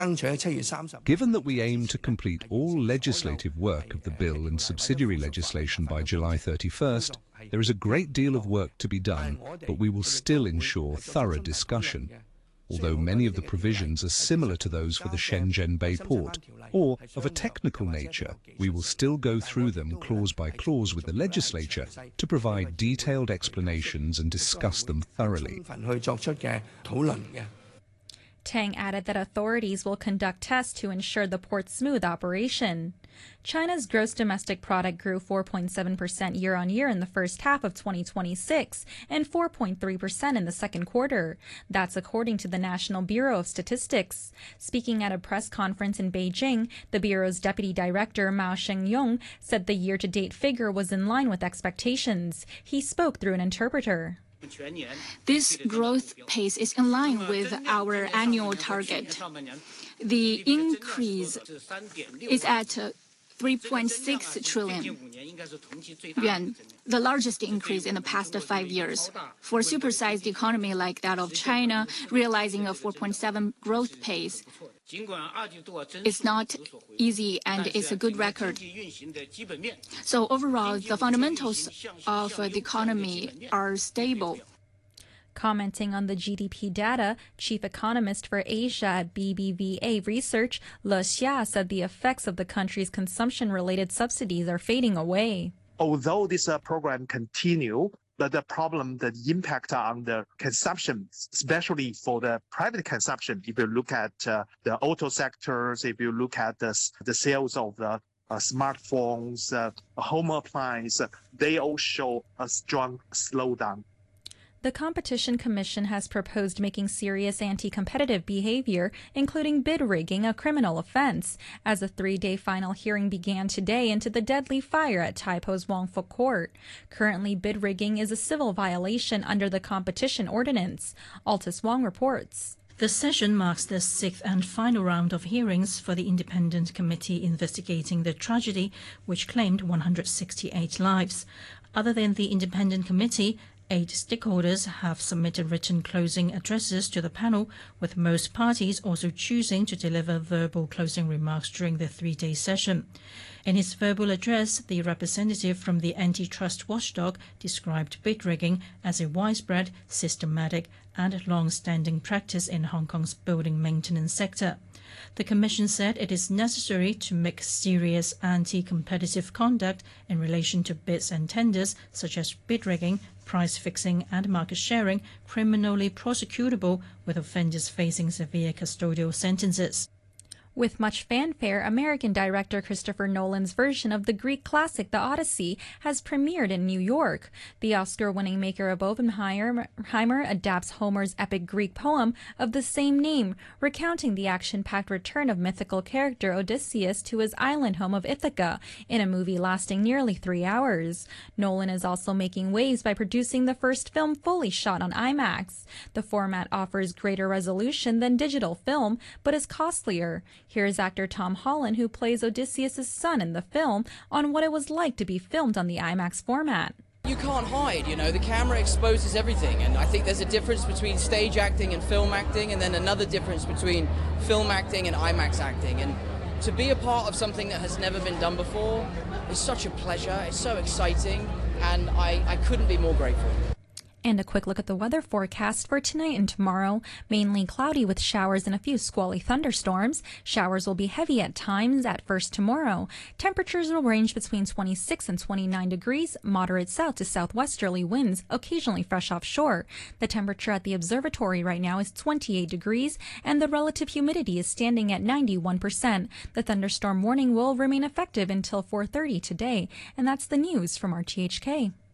Given that we aim to complete all legislative work of the bill and subsidiary legislation by July 31st, there is a great deal of work to be done, but we will still ensure thorough discussion. Although many of the provisions are similar to those for the Shenzhen Bay Port, or of a technical nature, we will still go through them clause by clause with the legislature to provide detailed explanations and discuss them thoroughly. Tang added that authorities will conduct tests to ensure the port's smooth operation. China's gross domestic product grew 4.7% year-on-year in the first half of 2026 and 4.3% in the second quarter. That's according to the National Bureau of Statistics. Speaking at a press conference in Beijing, the Bureau's Deputy Director Mao Shengyong said the year-to-date figure was in line with expectations. He spoke through an interpreter. This growth pace is in line with our annual target. The increase is at 3.6 trillion yuan, the largest increase in the past 5 years. For a supersized economy like that of China, realizing a 4.7 growth pace is not easy, and it's a good record. So overall, the fundamentals of the economy are stable. Commenting on the GDP data, chief economist for Asia at BBVA Research, Le Xia, said the effects of the country's consumption-related subsidies are fading away. Although this program continue, but the problem, the impact on the consumption, especially for the private consumption, if you look at the auto sectors, if you look at the sales of the smartphones, home appliances, they all show a strong slowdown. The Competition Commission has proposed making serious anti-competitive behavior, including bid rigging, a criminal offense, as a 3-day final hearing began today into the deadly fire at Taipo's Wangfu Court. Currently, bid rigging is a civil violation under the Competition Ordinance. Altus Wong reports. The session marks the 6th and final round of hearings for the independent committee investigating the tragedy, which claimed 168 lives. Other than the independent committee, 8 stakeholders have submitted written closing addresses to the panel, with most parties also choosing to deliver verbal closing remarks during the 3-day session. In his verbal address, the representative from the antitrust watchdog described bid rigging as a widespread, systematic and long-standing practice in Hong Kong's building maintenance sector. The Commission said it is necessary to make serious anti-competitive conduct in relation to bids and tenders, such as bid rigging, price fixing and market sharing, criminally prosecutable, with offenders facing severe custodial sentences. With much fanfare, American director Christopher Nolan's version of the Greek classic The Odyssey has premiered in New York. The Oscar-winning maker of Oppenheimer adapts Homer's epic Greek poem of the same name, recounting the action-packed return of mythical character Odysseus to his island home of Ithaca in a movie lasting nearly 3 hours. Nolan is also making waves by producing the first film fully shot on IMAX. The format offers greater resolution than digital film, but is costlier. Here's actor Tom Holland, who plays Odysseus' son in the film, on what it was like to be filmed on the IMAX format. You can't hide, the camera exposes everything, and I think there's a difference between stage acting and film acting, and then another difference between film acting and IMAX acting. And to be a part of something that has never been done before is such a pleasure, it's so exciting, and I couldn't be more grateful. And a quick look at the weather forecast for tonight and tomorrow. Mainly cloudy with showers and a few squally thunderstorms. Showers will be heavy at times at first tomorrow. Temperatures will range between 26 and 29 degrees, moderate south to southwesterly winds, occasionally fresh offshore. The temperature at the observatory right now is 28 degrees, and the relative humidity is standing at 91%. The thunderstorm warning will remain effective until 4:30 today. And that's the news from RTHK.